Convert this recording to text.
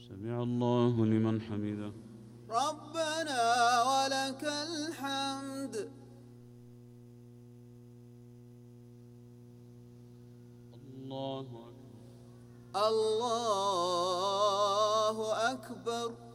سمع الله لمن حمده. ربنا ولك الحمد. الله أكبر. الله أكبر.